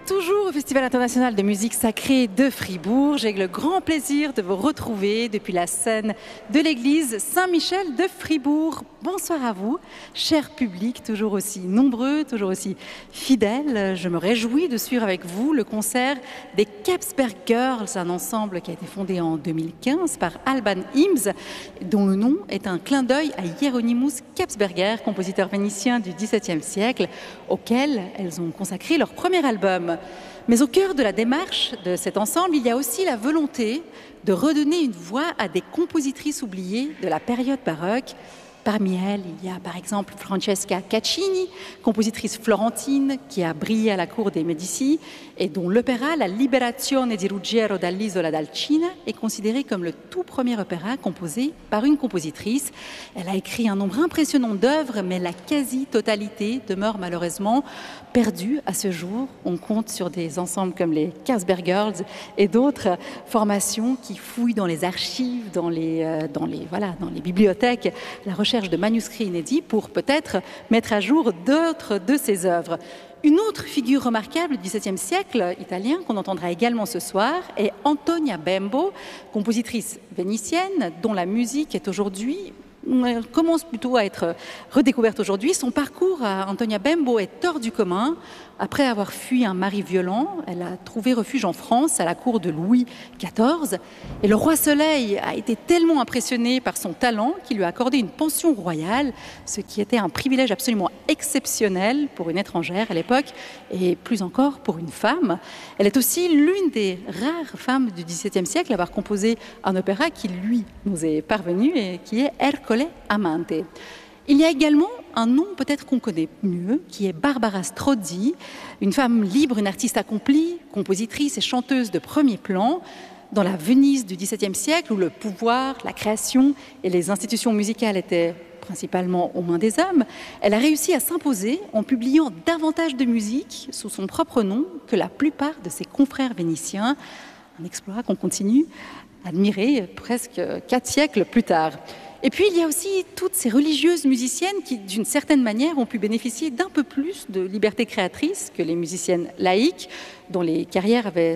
toujours au Festival international de musique sacrée de Fribourg. J'ai le grand plaisir de vous retrouver depuis la scène de l'église Saint-Michel de Fribourg. Bonsoir à vous, cher public, toujours aussi nombreux, toujours aussi fidèles. Je me réjouis de suivre avec vous le concert des Kapsberg Girls, un ensemble qui a été fondé en 2015 par Alban Ims, dont le nom est un clin d'œil à Hieronymus Kapsberger, compositeur vénitien du XVIIe siècle, auquel elles ont consacré leur premier album. Mais au cœur de la démarche de cet ensemble, il y a aussi la volonté de redonner une voix à des compositrices oubliées de la période baroque. Parmi elles, il y a par exemple Francesca Caccini, compositrice florentine qui a brillé à la cour des Médicis et dont l'opéra La Liberazione di Ruggiero dall'Isola d'Alcina est considéré comme le tout premier opéra composé par une compositrice. Elle a écrit un nombre impressionnant d'œuvres, mais la quasi-totalité demeure malheureusement perdue à ce jour. On compte sur des ensembles comme les Kapsberg Girls et d'autres formations qui fouillent dans les archives, dans les bibliothèques, la recherche de manuscrits inédits pour peut-être mettre à jour d'autres de ses œuvres. Une autre figure remarquable du XVIIe siècle italien qu'on entendra également ce soir est Antonia Bembo, compositrice vénitienne dont la musique est aujourd'hui commence plutôt à être redécouverte aujourd'hui. Son parcours à Antonia Bembo est hors du commun. Après avoir fui un mari violent, elle a trouvé refuge en France à la cour de Louis XIV. Et le roi Soleil a été tellement impressionné par son talent qu'il lui a accordé une pension royale, ce qui était un privilège absolument exceptionnel pour une étrangère à l'époque et plus encore pour une femme. Elle est aussi l'une des rares femmes du XVIIe siècle à avoir composé un opéra qui, lui, nous est parvenu et qui est Ercole Amante. Il y a également un nom peut-être qu'on connaît mieux, qui est Barbara Strozzi, une femme libre, une artiste accomplie, compositrice et chanteuse de premier plan. Dans la Venise du XVIIe siècle, où le pouvoir, la création et les institutions musicales étaient principalement aux mains des hommes, elle a réussi à s'imposer en publiant davantage de musique sous son propre nom que la plupart de ses confrères vénitiens. Un exploit qu'on continue à admirer presque 4 siècles plus tard. Et puis, il y a aussi toutes ces religieuses musiciennes qui, d'une certaine manière, ont pu bénéficier d'un peu plus de liberté créatrice que les musiciennes laïques, dont les carrières avaient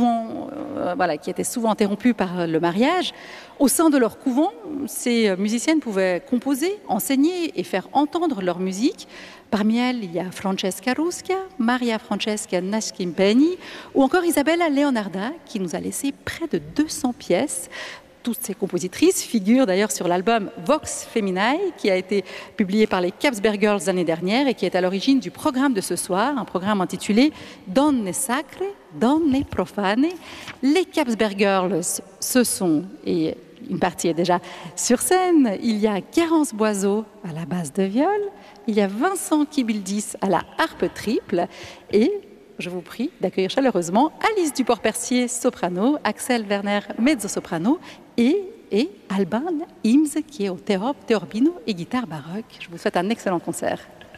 qui étaient souvent interrompues par le mariage. Au sein de leur couvent, ces musiciennes pouvaient composer, enseigner et faire entendre leur musique. Parmi elles, il y a Francesca Rusca, Maria Francesca Nascimpeni ou encore Isabella Leonarda, qui nous a laissé près de 200 pièces. Toutes ces compositrices figurent d'ailleurs sur l'album Vox Feminae, qui a été publié par les Kapsberg Girls l'année dernière et qui est à l'origine du programme de ce soir, un programme intitulé Donne Sacre, Donne Profane. Les Kapsberg Girls, ce sont, et une partie est déjà sur scène, il y a Garance Boiseau à la basse de viol, il y a Vincent Kibildis à la harpe triple et je vous prie d'accueillir chaleureusement Alice Duport-Percier, soprano, Axel Werner, mezzo-soprano et Alban Ims qui est au theorbino et guitare baroque. Je vous souhaite un excellent concert.